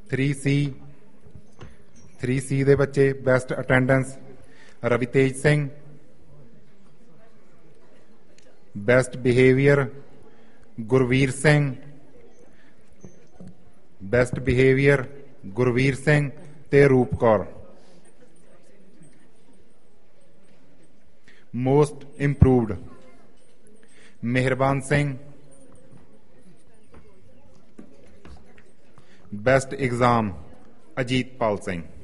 3C ਦੇ ਬੱਚੇ best attendance ਰਵਿਤੇਜ Singh, best behaviour Gurveer Singh, best behaviour Gurveer Singh ਤੇ ਰੂਪ ਕੌਰ। ਮੋਸਟ ਇੰਪਰੂਵਡ ਮਿਹਰਬਾਨ ਸਿੰਘ, ਬੈਸਟ ਐਗਜ਼ਾਮ ਅਜੀਤਪਾਲ ਸਿੰਘ।